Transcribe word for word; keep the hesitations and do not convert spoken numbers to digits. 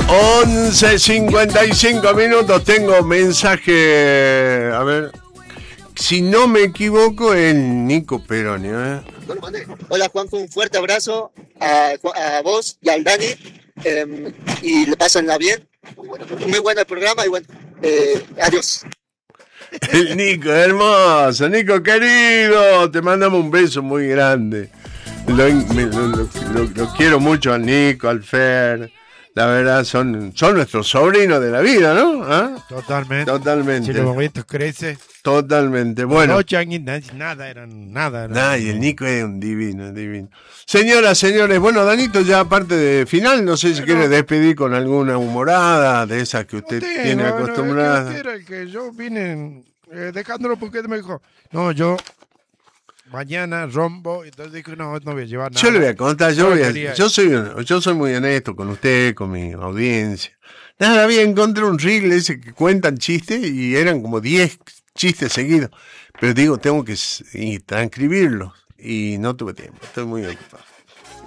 once cincuenta y cinco minutos. Tengo mensaje. A ver. Si no me equivoco, es Nico Peronio, ¿eh? Hola Juanjo, un fuerte abrazo a, a vos y al Dani. Eh, y le pasanla bien. Muy bueno, muy bueno el programa y bueno, eh, adiós. El Nico, hermoso, Nico querido, te mandamos un beso muy grande. Lo, me, lo, lo, lo, lo quiero mucho al Nico, al Fer. La verdad, son, son nuestros sobrinos de la vida, ¿no? ¿Ah? Totalmente. Totalmente. Si los momentos crecen. Totalmente. Bueno. Ocho años, nada, eran nada. Eran, Nah, y el Nico es un divino, divino. Señoras, señores, bueno, Danito, ya aparte de final, no sé si bueno, quiere despedir con alguna humorada de esas que usted no tengo, tiene acostumbrada. No, era el que yo vine eh, dejándolo porque me dijo, no, yo mañana rombo, entonces dijo, no, no voy a llevar nada. Yo le voy a contar, yo, voy a, yo, soy, yo soy muy honesto con usted, con mi audiencia. Nada, había encontré un reel ese que cuentan chistes y eran como diez chistes seguidos. Pero digo, tengo que transcribirlos y no tuve tiempo, estoy muy ocupado.